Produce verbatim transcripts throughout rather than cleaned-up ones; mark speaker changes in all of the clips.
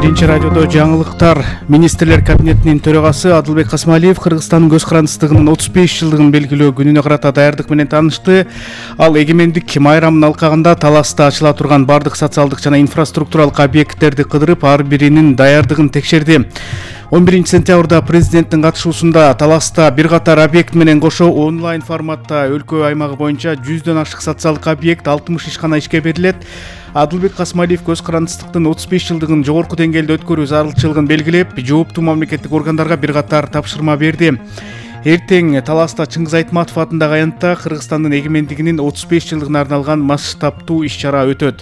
Speaker 1: Биринчи радиодо жаңылыктар. Министрлер кабинетинин төрагасы Адылбек Касмалиев Кыргызстандын көз карандыстыгынын отуз беш жылдыгын белгилөө күнүнө карата даярдык менен таанышты. Ал эгемендик майрамынын алкагында Таласта ачыла турган бардык социалдык жана инфраструктуралык объекттерди кыдырып, ар биринин даярдыгын текшерди. он биринчи сентябрда президенттин катышуусунда Таласта бир катар объект менен кошо онлайн форматта өлкө аймагы боюнча жүздөн ашык социалдык объект, алтымыш ишкана ишке берилет. Адылбек Касмалиев көз карандыстыктын отуз беш жылдыгын жогорку деңгээлде өткөрүү зарылчылыгын белгилеп, жооптуу мамлекеттик органдарга бир катар тапшырма берди. Эртең Таласта Чыңгыз Айтматов атындагы аянтта Кыргызстандын эгемендигинин отуз беш жылдыгына арналган масштабтуу иш-чара өтөт.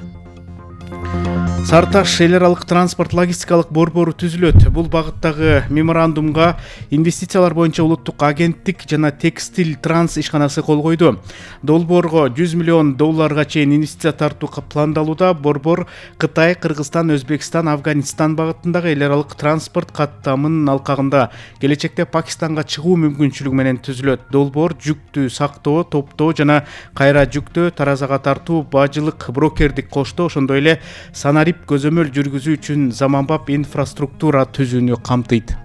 Speaker 1: Сарташ эл аралык транспорт логистикалык борбору түзүлөт. Бул багыттагы меморандумга инвестициялар боюнча улуттук агенттик жана текстиль транс ишканасы кол койду. Долбоорго жүз миллион долларга чейин инвестиция тартуу пландалууда. Борбор Кытай, Кыргызстан, Өзбекстан, Афганистан багытындагы эл аралык транспорт каттамынын алкагында келечекте Пакистанга чыгуу мүмкүнчүлүгү менен түзүлөт. Долбоор жүктү сактоо, топтоо жана кайра жүктү таразага тартуу, бажылык, брокердик коштоо, ошондой эле санарип көзөмөл жүргүзүү үчүн заманбап инфраструктура түзүүнү камтыйт.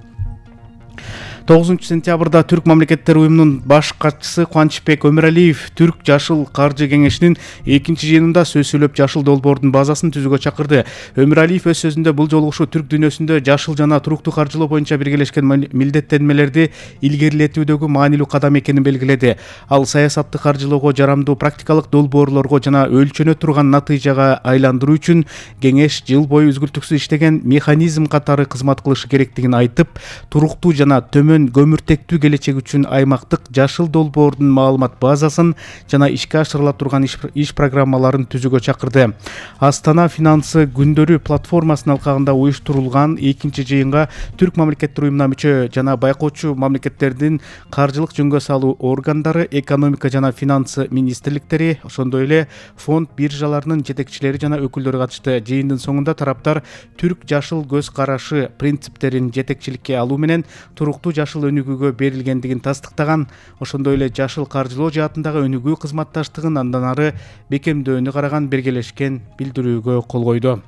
Speaker 1: тогузунчу сентябрда Түрк мамлекеттер уюмунун баш катчысы Кубанычбек Өмүралиев Түрк Жашыл каржы кеңешинин экинчи жыйынында сөз сүйлөп жашыл долбоордун базасын түзүүгө чакырды. Өмүралиев өз сөзүндө бул жолугушуу түрк дүйнөсүндө жашыл жана туруктуу каржылоо боюнча биргелешкен милдеттенмелерди илгерилетүүдөгү маанилүү кадам экенин белгиледи. Ал саясатты каржылоого жарамдуу практикалык долбоорлорго жана өлчөнө турган натыйжага айландыруу үчүн кеңеш жыл бою үзгүлтүксүз иштеген механизм катары кызмат кылышы керектигин айтып, туруктуу жана төмөн көмүртектүү келечек үчүн аймактык жашыл долбоордун маалымат базасын жана ишке ашырыла турган иш, иш программаларын түзүүгө чакырды. Астана финансы күндөрү платформасынын алкагында уюштурулган экинчи жыйынга Түрк мамлекеттер уюмуна мүчө жана байкоочу мамлекеттердин каржылык жөнгө салуу органдары, экономика жана финансы министрликтери, ошондой эле фонд биржаларынын жетекчилери жана өкүлдөрү катышты. Жыйындын соңунда тараптар түрк жашыл көз карашы принциптерин жетекчиликке алуу менен туруктуу жашыл өнүгүүгө берилгендигин тастыктаган, ошондой эле жашыл каржылоо жаатындагы өнүгүү кызматташтыгын андан ары бекемдөөнү караган биргелешкен билдирүүгө кол койду.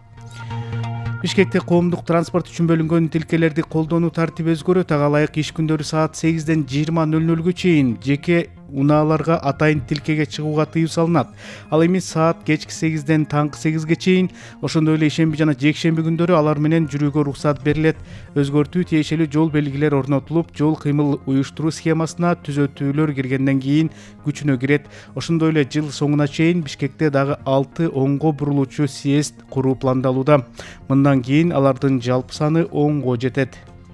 Speaker 1: Бишкекте коомдук транспорт үчүн бөлүнгөн тилкелерди колдонуу тартиби өзгөрөт. Ага ылайык иш күндөрү саат сегизден жыйырма нөл нөлгө чейин жеке унааларга атайын тилкеге чыгууга тыюу салынат. Ал эми саат кечки сегизден таңкы сегизге чейин, ошондой эле ишемби жана жекшемби күндөрү алар менен жүрүүгө уруксат берилет. Өзгөртүү тиешелүү жол белгилер орнотулуп, жол кыймыл уюштуруу схемасына түзөтүүлөр киргенден кийин күчүнө кирет. Ошондой эле жыл соңуна чейин Бишкекте дагы алты оңго бурулуучу съезд куруу пландалууда. Мындан кийин алардын жалпы саны онго жетет.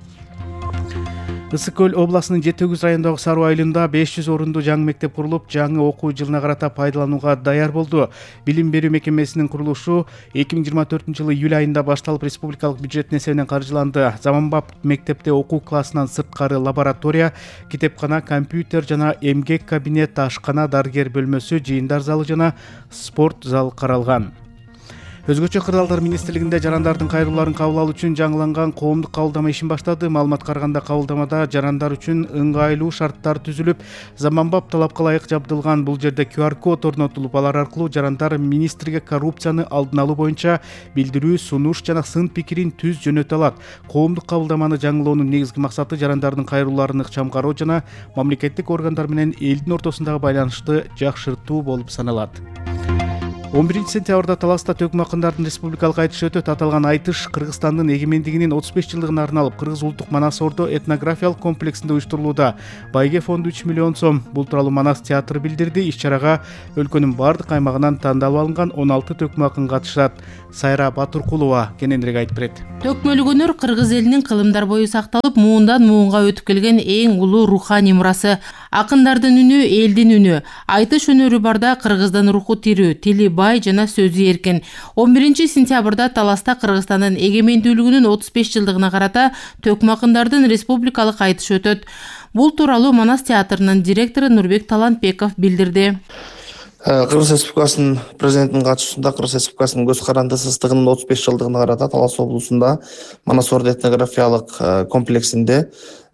Speaker 1: Ысык көл областынын жети өгүз районундагы Саруу айылында беш жүз орунду жаңы мектеп курулуп, жаңы окуу жылына карата пайдаланууга даяр болду. Билим берүү мекемесинин курулушу эки миң жыйырма төртүнчү жылы июль айында башталып, республикалык бюджеттин эсебинен каржыланды. Заманбап мектепте окуу классынан сырткары лаборатория, китепкана, компьютер жана эмгек кабинет, ашкана, дарыгер бөлмөсү, жыйындар залы жана спорт залы каралган. Өзгөчө кырдаалдар министрлигинде жарандардын кайрылууларын кабыл алуу үчүн жаңыланган коомдук кабылдама ишин баштады. Маалыматка караганда, кабылдамада жарандар үчүн ыңгайлуу шарттар түзүлүп, заманбап талапка ылайык жабдылган. Бул жерде ку ар код орнотулуп, алар аркылуу жарандар министрге коррупцияны алдын алуу боюнча билдирүү, сунуш жана сын пикирин түз жөнөтө алат. Коомдук кабылдаманы жаңылоонун негизги максаты жарандардын кайрылууларын ыкчам кароо жана мамлекеттик органдар менен элдин ортосундагы байланышты жакшыртуу болуп саналат. он биринчи сентябрда Таласта Төкмө акындардын республикалык айтышы өтөт. Аталган айтыш Кыргызстандын эгемендигинин отуз беш жылдыгына арналып, Кыргыз улуттук Манас Ордо этнографиялык комплексинде уюштурулууда. Байге фонду үч миллион сом. Бул тууралуу Манас театры билдирди. Иш-чарага өлкөнүн бардык аймагынан тандалып алынган он алты төкмө акын катышат. Сайра Батыркулова кененирээк айтып берет.
Speaker 2: Төкмөлүк өнөр кыргыз элинин кылымдар бою сакталып, муундан муунга өтүп келген эң улуу руханий мурасы. Акындардын үнү элдин үнү. Айтыш өнөрү барда кыргыздын руху тирүү, тили бай жана сөзү эркин. он биринчи сентябрда Таласта Кыргызстандын эгемендүүлүгүнүн отуз беш жылдыгына карата төкмө акындардын республикалык айтышы өтөт. Бул тууралуу Манас театрынын директору Нурбек Талантбеков билдирди.
Speaker 3: Кыргыз Республикасынын президентинин катышуусунда Кыргыз Республикасынын көз карандысыздыгынын отуз беш жылдыгына карата Талас облусунда Манас Ордо этнографиялык комплексинде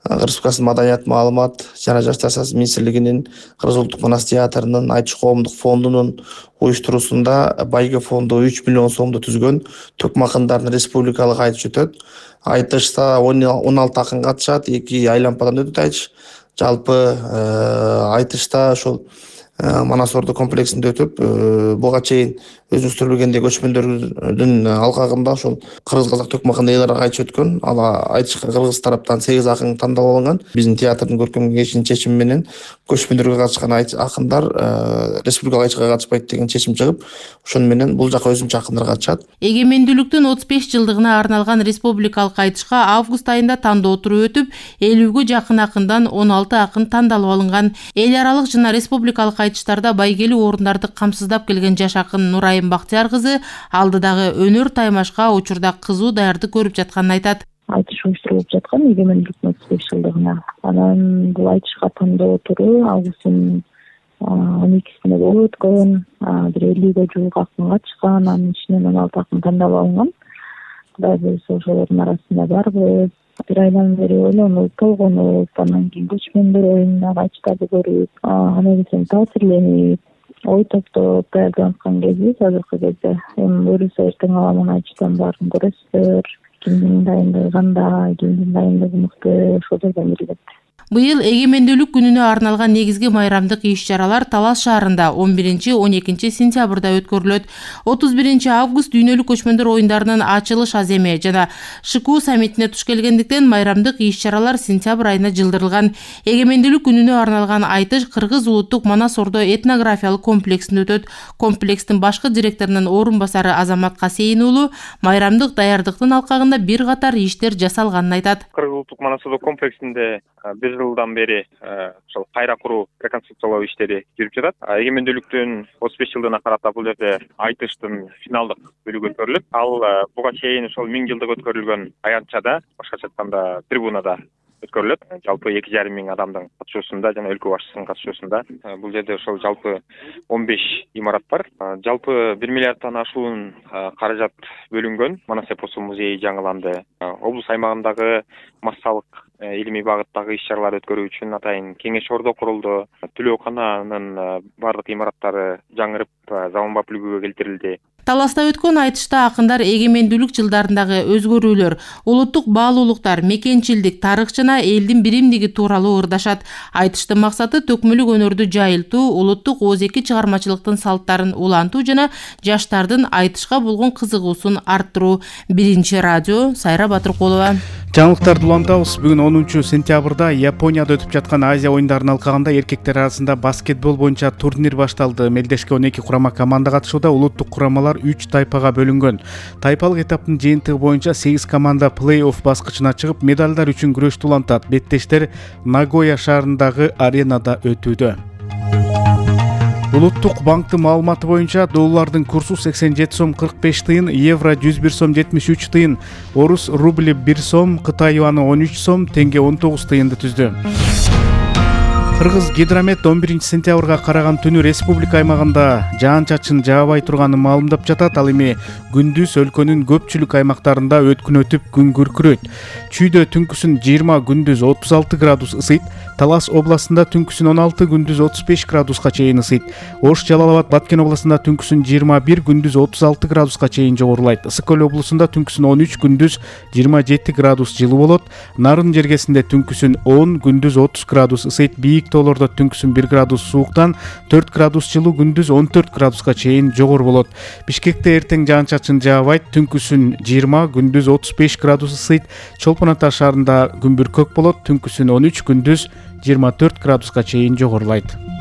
Speaker 3: Кыргыз Республикасынын Маданият, маалымат жана Жаштар саясаты министрлигинин, Кыргыз улуттук манас театрынын, Айтыш коомдук фондунун уюштуруусунда Байге фонду үч миллион сомдо түзгөн Төкмө акындардын республикалык айтыш өтөт. Айтышта он алты акын катышат, эки айлампадан өтөт айтыш. Жалпы айтышта ошол Манас Ордо комплексинде өтүп, буга чейин өзүңүздөр билгендей көчмөндөрдүн алкагында ошол кыргыз казак төкмө акын ыйларга айтыш өткөн. Ал айтышка кыргыз тараптан сегиз акын тандалып алынган. Биздин театрдын көркөм кеңешинин чечими менен көчмөндөргө катышкан акындар республикалык айтышка катышпайт деген чечим чыгып, ошону менен бул жака өзүнчө акындар катышат.
Speaker 2: Эгемендүүлүктүн отуз беш жылдыгына арналган республикалык айтышка август айында тандоо туру өтүп, элүүгө жакын акындан он алты акын тандалып алынган. Эл аралык жана республикалык айтыштарда байгелүү орундарды камсыздап келген жаш акын Нурайым Бактияр кызы алдыдагы өнөр таймашка учурда кызуу даярдык көрүп жатканын айтат.
Speaker 4: Айтыш уюштурулуп жаткан эгемендүүлүктүн отуз беш жылдыгына. Анан бул айтышка тандоо туру августтун он экисинде болуп өткөн. Бир элүүгө жуук акын катышкан, анын ичинен он алты акын тандалып алынган. Кудай буйрса ошолордун арасында барбыз. Бир айдан бери ойлонуп, толгонуп, анан кийин көчмөндөр оюнуна айтыштарды көрүп, анан кийин таасирленип, ой топтоп даярданткан кезибиз азыркы кезде. Эми буюрса эртең аламын айтыштан баарын көрөсүздөр. Кимдин дайындыгы кандай, кимдин дайындыгы мыкты, ошол жерден билет.
Speaker 2: Быйыл эгемендүүлүк күнүнө арналган негизги майрамдык иш-чаралар Талас шаарында он биринчи — он экинчи сентябрда өткөрүлөт. отуз биринчи август дүйнөлүк көчмөндөр оюндарынын ачылыш аземи жана ШКУ саммитине туш келгендиктен майрамдык иш-чаралар сентябрь айына жылдырылган. Эгемендүүлүк күнүнө арналган айтыш Кыргыз улуттук Манас Ордо этнографиялык комплексинде өтөт. Комплекстин башкы директорунун орун басары Азамат Касейин уулу майрамдык даярдыктын алкагында бир катар иштер жасалганын айтат.
Speaker 5: Кыргыз улуттук Манас Ордо комплексинде бир жылдан бери ошол кайра куруу, реконструкциялоо иштери жүрүп жатат. Эгемендүүлүктүн отуз беш жылдыгына карата бул жерде айтыштын финалдык бөлүгү өткөрүлөт. Ал буга чейин ошол миң жылдык өткөрүлгөн аянтчада, башкача айтканда трибунада өткөрүлөт. Жалпы эки жарым миң адамдын катышуусунда жана өлкө башчысынын катышуусунда. Бул жерде ошол жалпы он беш имарат бар. Жалпы бир миллиарддан ашуун каражат бөлүнгөн. Манас эпосу музейи жаңыланды. Облус аймагындагы массалык илимий багыттагы иш-чаралар өткөрүү үчүн атайын кеңеш ордо курулду. Түлөөкананын бардык имараттары жаңырып, заманбап үлгүгө келтирилди.
Speaker 2: Таласта өткөн айтышта акындар эгемендүүлүк жылдарындагы өзгөрүүлөр, улуттук баалуулуктар, мекенчилдик, тарых жана элдин биримдиги тууралуу ырдашат. Айтыштын максаты төкмөлүк өнөрдү жайылтуу, улуттук оозеки чыгармачылыктын салттарын улантуу жана жаштардын айтышка болгон кызыгуусун арттыруу. Биринчи радио, Сайра Батыркулова.
Speaker 1: Жаңылыктарды улантабыз. Бүгүн онунчу сентябрда Японияда өтүп жаткан Азия оюндарынын алкагында эркектер арасында баскетбол боюнча турнир башталды. Мелдешке он эки курама команда катышууда. Улуттук курамалар үч тайпага бөлүнгөн. Тайпалык этаптын жыйынтыгы боюнча сегиз команда плей-офф баскычына чыгып, медалдар үчүн күрөштү улантат. Беттештер Нагоя шаарындагы аренада өтүүдө. Улуттук банктын маалыматы боюнча доллардын курсу сексен жети сом кырк беш тыйын, евро жүз бир сом жетимиш үч тыйын, орус рубли бир сом, Кытай юаны он үч сом, тенге он тогуз тыйынды түздү. Кыргыз гидромет он биринчи сентябрга караган түнү республика аймагында жаан-чачын жаабай турганын маалымдап жатат. Ал эми күндүз өлкөнүн көпчүлүк аймактарында өткүн өтүп күн күркүрөйт. Чүйдө түнкүсүн жыйырма, күндүз отуз алты градус ысыйт. Талас областында түнкүсүн он алты, күндүз отуз беш градуска чейин ысыйт. Ош, Жалал Абад, Баткен областында түнкүсүн жыйырма бир, күндүз отуз алты градуска чейин жогорулайт. Ысык Көл облусунда түнкүсүн он үч, күндүз жыйырма жети градус жылуу болот. Нарын жергесинде түнкүсүн он, күндүз отуз градус ысыйт. Бийик тоолордо түнкүсүн бир градус сууктан төрт градус жылуу, күндүз он төрт градуска чейин жогору болот. Бишкекте эртең жаан-чачын жаабайт. Түнкүсүн жыйырма, күндүз отуз беш градус ысыйт. Чолпон Ата шаарында күн бүркөк болот. Түнкүсүн он үч, күндүз жыйырма төрт градуска чейин жогорулайт.